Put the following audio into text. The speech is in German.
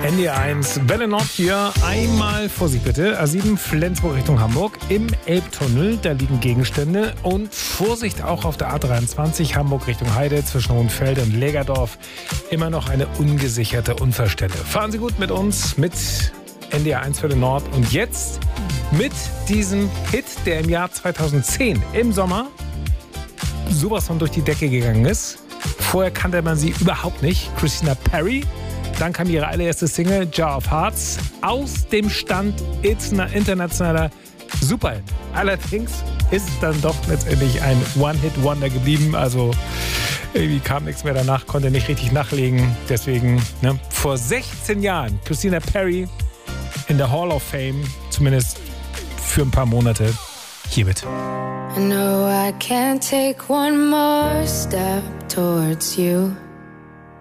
NDR1, Welle Nord hier. Einmal Vorsicht bitte. A7 Flensburg Richtung Hamburg. Im Elbtunnel, da liegen Gegenstände. Und Vorsicht auch auf der A23 Hamburg Richtung Heide zwischen Hohenfelde und Lägerdorf. Immer noch eine ungesicherte Unfallstelle. Fahren Sie gut mit uns, mit NDR1 Welle Nord. Und jetzt mit diesem Hit, der im Jahr 2010 im Sommer sowas von durch die Decke gegangen ist. Vorher kannte man sie überhaupt nicht. Christina Perri. Dann kam ihre allererste Single, Jar of Hearts, aus dem Stand internationaler Superhit. Allerdings ist dann doch letztendlich ein One-Hit-Wonder geblieben. Also irgendwie kam nichts mehr danach, konnte nicht richtig nachlegen. Deswegen, vor 16 Jahren, Christina Perri in der Hall of Fame, zumindest für ein paar Monate. Hier bitte. I know I can't take one more step towards you.